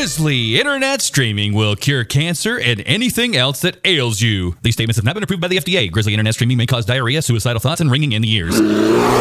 Grizzly Internet Streaming will cure cancer and anything else that ails you. These statements have not been approved by the FDA. Grizzly Internet Streaming may cause diarrhea, suicidal thoughts, and ringing in the ears.